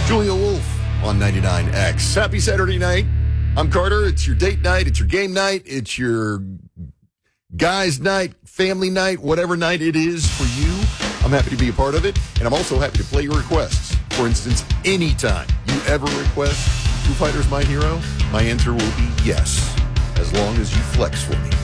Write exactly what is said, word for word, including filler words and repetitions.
Julia Wolf on ninety-nine X. Happy Saturday night. I'm Carter. It's your date night. It's your game night. It's your guys' night, family night, whatever night it is for you. I'm happy to be a part of it, and I'm also happy to play your requests. For instance, anytime you ever request Foo Fighters My Hero, my answer will be yes, as long as you flex for me.